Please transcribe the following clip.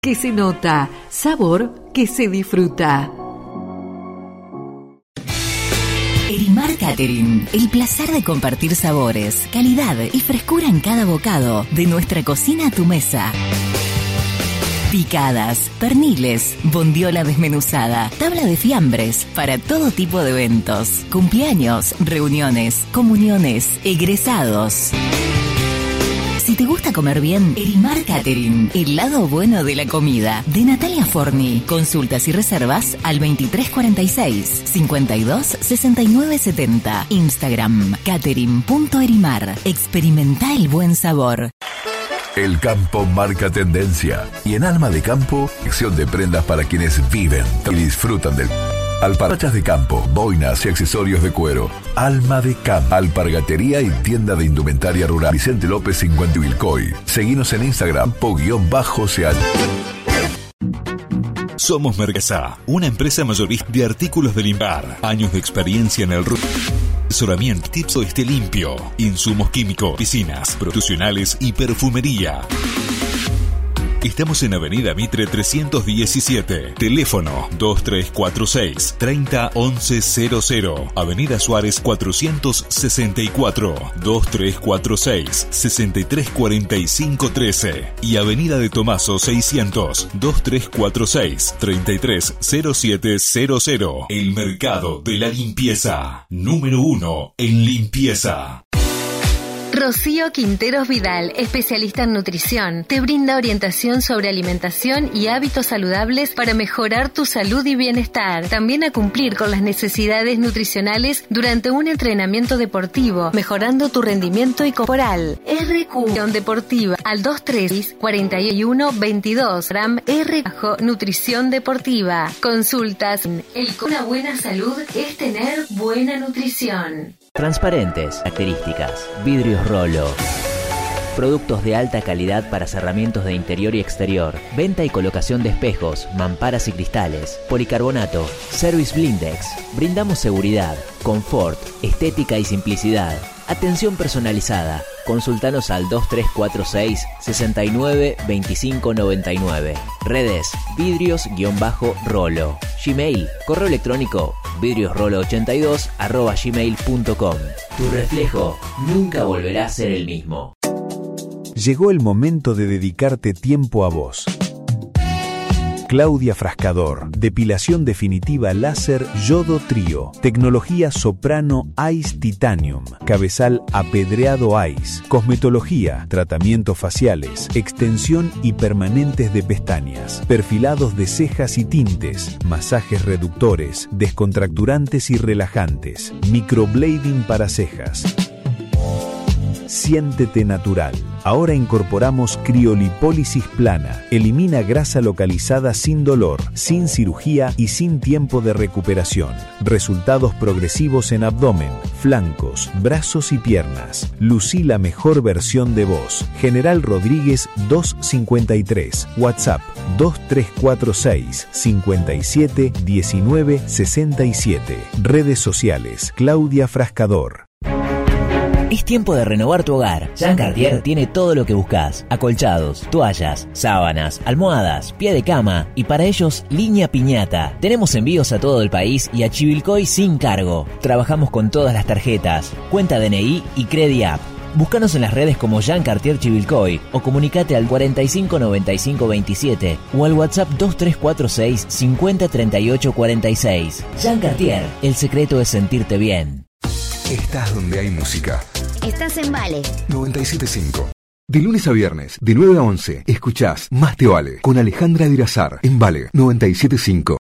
que se nota, sabor que se disfruta. Erimar Catering, el placer de compartir sabores, calidad y frescura en cada bocado, de nuestra cocina a tu mesa. Picadas, perniles, bondiola desmenuzada, tabla de fiambres, para todo tipo de eventos, cumpleaños, reuniones, comuniones, egresados. Si te gusta comer bien, Erimar Catering, el lado bueno de la comida. De Natalia Forni. Consultas y reservas al 2346 52 69 70. Instagram, catering.erimar. Experimenta el buen sabor. El campo marca tendencia. Y en Alma de Campo, sección de prendas para quienes viven y disfrutan del alpargatas de campo, boinas y accesorios de cuero. Alma de Campo, alpargatería y tienda de indumentaria rural. Vicente López 50 Vilcoy. Seguinos en Instagram, _seat. Somos Mergasá, una empresa mayorista de artículos de limbar. Años de experiencia en el rubro. Asesoramiento, tips esté limpio. Insumos químicos, piscinas, profesionales y perfumería. Estamos en Avenida Mitre 317. Teléfono 2346 30 11 00. Avenida Suárez 464 2346 63 45 13. Y Avenida de Tomaso 600 2346 33 07 00. El mercado de la limpieza. Número 1 en limpieza. Rocío Quinteros Vidal, especialista en nutrición, te brinda orientación sobre alimentación y hábitos saludables para mejorar tu salud y bienestar. También a cumplir con las necesidades nutricionales durante un entrenamiento deportivo, mejorando tu rendimiento y corporal. RQ Deportiva al 23 41 22 Nutrición Deportiva. Consultas. Una buena salud es tener buena nutrición. Transparentes, características, vidrios Rolo. Productos de alta calidad para cerramientos de interior y exterior. Venta y colocación de espejos, mamparas y cristales. Policarbonato. Service Blindex. Brindamos seguridad, confort, estética y simplicidad. Atención personalizada. Consultanos al 2346 69 25 99. Redes vidrios-rolo. Gmail, correo electrónico vidriosrolo82@gmail.com. Tu reflejo nunca volverá a ser el mismo. Llegó el momento de dedicarte tiempo a vos. Claudia Frascador, depilación definitiva láser Yodo Trío, tecnología Soprano Ice Titanium, cabezal apedreado Ice, cosmetología, tratamientos faciales, extensión y permanentes de pestañas, perfilados de cejas y tintes, masajes reductores, descontracturantes y relajantes, microblading para cejas. Siéntete natural. Ahora incorporamos criolipólisis plana. Elimina grasa localizada sin dolor, sin cirugía y sin tiempo de recuperación. Resultados progresivos en abdomen, flancos, brazos y piernas. Lucí la mejor versión de vos. General Rodríguez 253. WhatsApp 2346 57 19 67. Redes sociales Claudia Frascador. Es tiempo de renovar tu hogar. Jean Cartier tiene todo lo que buscas: acolchados, toallas, sábanas, almohadas, pie de cama y para ellos línea piñata. Tenemos envíos a todo el país y a Chivilcoy sin cargo. Trabajamos con todas las tarjetas, cuenta DNI y CrediApp. Búscanos en las redes como Jean Cartier Chivilcoy o comunicate al 45 95 27 o al WhatsApp 2346 50 38 46. Jean Cartier, el secreto es sentirte bien. Estás donde hay música. Estás en Vale 97.5. De lunes a viernes, de 9 a 11, escuchás Más te vale con Alejandra Dirazar en Vale 97.5.